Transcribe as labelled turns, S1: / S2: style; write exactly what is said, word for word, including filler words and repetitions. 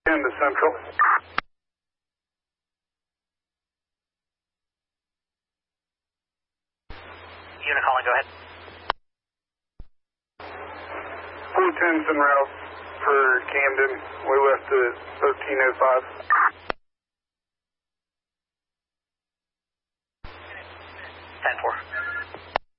S1: ten to Central.
S2: Unit calling, go ahead.
S1: four ten's en route for Camden. We left at thirteen oh five.